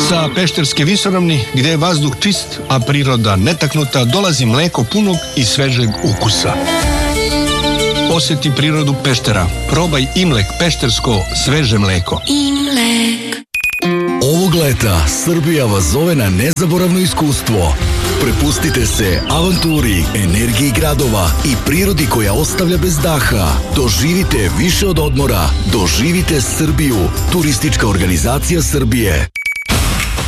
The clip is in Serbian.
Sa Pešterske visoravni, gde je vazduh čist, a priroda netaknuta, dolazi mleko punog i svežeg ukusa. Osjeti prirodu Peštera. Probaj Imlek peštersko sveže mleko. Imlek. Ovog leta Srbija vas zove na nezaboravno iskustvo. Prepustite se avanturi, energiji gradova i prirodi koja ostavlja bez daha. Doživite više od odmora. Doživite Srbiju. Turistička organizacija Srbije.